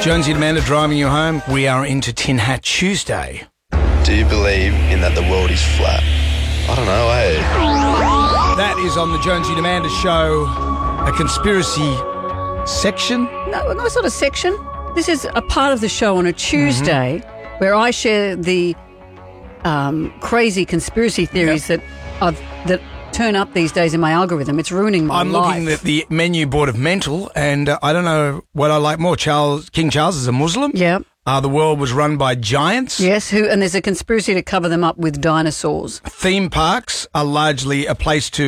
Jonesy and Amanda driving you home. We are into Tin Hat Tuesday. Do you believe in that the world is flat? I don't know, eh? That is on the Jonesy and Amanda show, a conspiracy section. No, it's not a section. This is a part of the show on a Tuesday where I share the crazy conspiracy theories that turn up these days in my algorithm. It's ruining my life. I'm looking at the menu board of Mental, and I don't know what I like more. King Charles is a Muslim. Yeah. The world was run by giants. Yes, and there's a conspiracy to cover them up with dinosaurs. Theme parks are largely a place to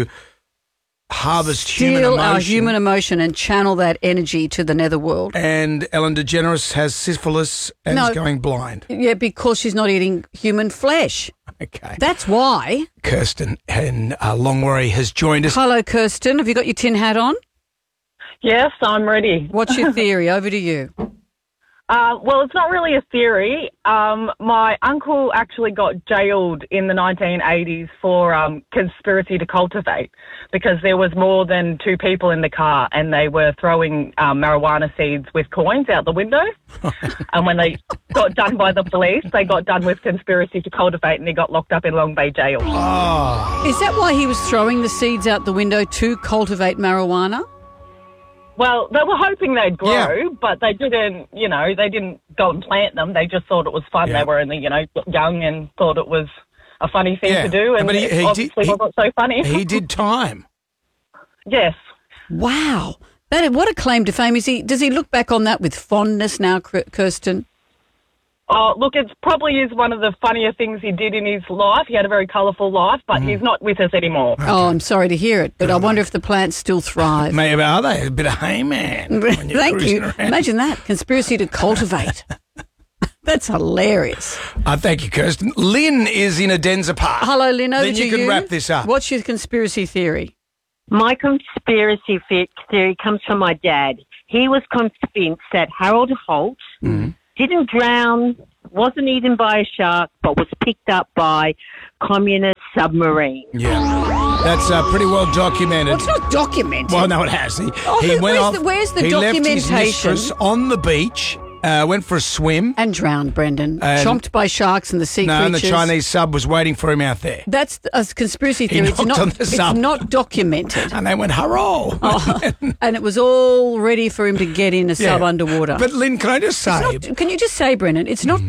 harvest human Steal emotion. our human emotion and channel that energy to the netherworld. And Ellen DeGeneres has syphilis and is going blind. Yeah, because she's not eating human flesh. Okay. That's why. Kirsten in Longwarry has joined us. Hello, Kirsten. Have you got your tin hat on? Yes, I'm ready. What's your theory? Over to you. Well, it's not really a theory. My uncle actually got jailed in the 1980s for conspiracy to cultivate because there was more than two people in the car and they were throwing marijuana seeds with coins out the window. And when they got done by the police, they got done with conspiracy to cultivate and he got locked up in Long Bay Jail. Oh. Is that why he was throwing the seeds out the window to cultivate marijuana? Well, they were hoping they'd grow, but they didn't, they didn't go and plant them. They just thought it was fun. Yeah. They were only, young and thought it was a funny thing to do. And but it obviously wasn't so funny. He did time. Yes. Wow. What a claim to fame. Does he look back on that with fondness now, Kirsten? Oh, look, it probably is one of the funnier things he did in his life. He had a very colourful life, but he's not with us anymore. Okay. Oh, I'm sorry to hear it, but I wonder if the plants still thrive. Maybe are they? A bit of hay man. Thank you. Imagine that. Conspiracy to cultivate. That's hilarious. Thank you, Kirsten. Lynn is in Adenza Park. Hello, Lynn. Over Lynn, to you can wrap this up. What's your conspiracy theory? My conspiracy theory comes from my dad. He was convinced that Harold Holt didn't drown, wasn't eaten by a shark, but was picked up by communist submarine. Yeah, that's pretty well documented. Well, it's not documented. Well, no, it has. He went off. Where's the he documentation? Left his mistress on the beach. Went for a swim. And drowned, Brendan. Chomped by sharks and the sea creatures. No, and the Chinese sub was waiting for him out there. That's a conspiracy theory. He knocked on the sub. It's not documented. And they went, hurrah. Oh, and it was all ready for him to get in a sub underwater. But Lynn, can I just say... Can you just say, Brendan, it's not